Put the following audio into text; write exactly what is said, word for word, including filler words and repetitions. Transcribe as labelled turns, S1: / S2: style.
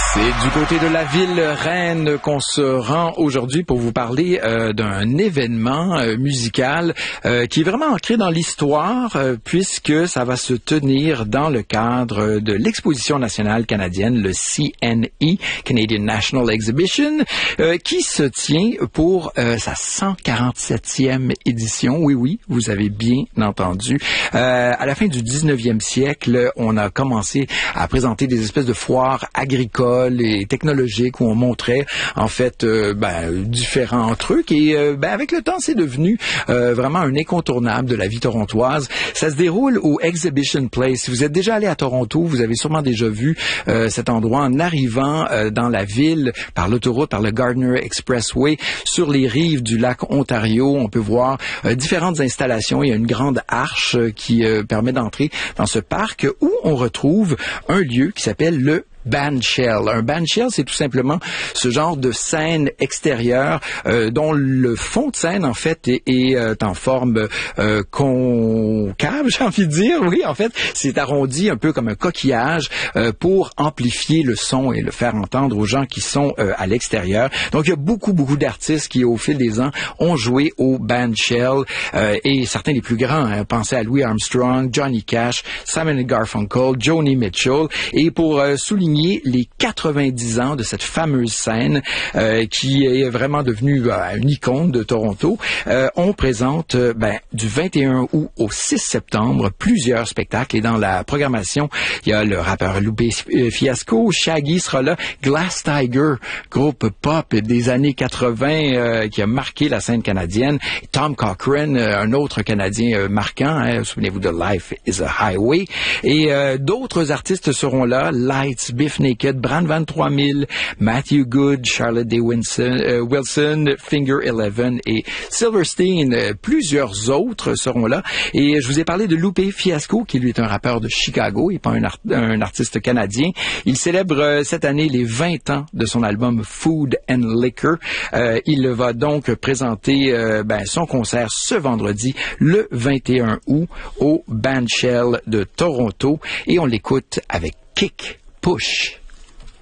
S1: C'est du côté de la ville Rennes qu'on se rend aujourd'hui pour vous parler euh, d'un événement euh, musical euh, qui est vraiment ancré dans l'histoire euh, puisque ça va se tenir dans le cadre de l'exposition nationale canadienne, le C N E, Canadian National Exhibition, euh, qui se tient pour euh, sa cent quarante-septième édition. Oui, oui, vous avez bien entendu. Euh, à la fin du dix-neuvième siècle, on a commencé à présenter des espèces de foires agricoles et technologiques où on montrait en fait euh, ben, différents trucs et euh, ben, avec le temps c'est devenu euh, vraiment un incontournable de la vie torontoise. Ça se déroule au Exhibition Place. Si vous êtes déjà allé à Toronto, vous avez sûrement déjà vu euh, cet endroit en arrivant euh, dans la ville par l'autoroute, par le Gardiner Expressway, sur les rives du lac Ontario. On peut voir euh, différentes installations. Il y a une grande arche euh, qui euh, permet d'entrer dans ce parc où on retrouve un lieu qui s'appelle le bandshell. Un bandshell, c'est tout simplement ce genre de scène extérieure euh, dont le fond de scène, en fait, est, est euh, en forme euh, concave, j'ai envie de dire. Oui, en fait, c'est arrondi un peu comme un coquillage euh, pour amplifier le son et le faire entendre aux gens qui sont euh, à l'extérieur. Donc, il y a beaucoup, beaucoup d'artistes qui, au fil des ans, ont joué au bandshell euh, et certains des plus grands. Hein, pensez à Louis Armstrong, Johnny Cash, Simon and Garfunkel, Joni Mitchell. Et pour euh, souligner les quatre-vingt-dix ans de cette fameuse scène euh, qui est vraiment devenue euh, une icône de Toronto, euh, on présente euh, ben, du vingt et un août au six septembre plusieurs spectacles et dans la programmation, il y a le rappeur Lupe Fiasco, Shaggy sera là, Glass Tiger, groupe pop des années quatre-vingts euh, qui a marqué la scène canadienne, Tom Cochrane, euh, un autre Canadien euh, marquant, hein, souvenez-vous de Life is a Highway, et euh, d'autres artistes seront là, Lights, Biff Naked, Brand vingt-trois mille, Matthew Good, Charlotte Day Wilson, euh, Wilson, Finger Eleven et Silverstein. Euh, plusieurs autres seront là. Et je vous ai parlé de Lupe Fiasco, qui lui est un rappeur de Chicago et pas un, art- un artiste canadien. Il célèbre euh, cette année les vingt ans de son album Food and Liquor. Euh, il va donc présenter euh, ben, son concert ce vendredi, le vingt et un août, au Bandshell de Toronto. Et on l'écoute avec Kick Push.